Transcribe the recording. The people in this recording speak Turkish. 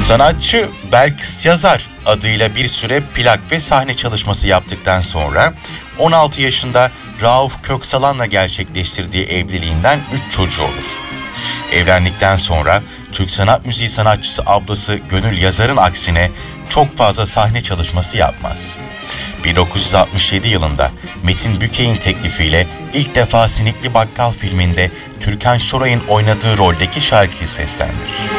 Sanatçı Belkıs Yazar adıyla bir süre plak ve sahne çalışması yaptıktan sonra 16 yaşında Rauf Köksal'anla gerçekleştirdiği evliliğinden 3 çocuğu olur. Evlendikten sonra Türk sanat müziği sanatçısı ablası Gönül Yazar'ın aksine çok fazla sahne çalışması yapmaz. 1967 yılında Metin Bükey'in teklifiyle ilk defa Sinikli Bakkal filminde Türkan Şoray'ın oynadığı roldeki şarkıyı seslendirir.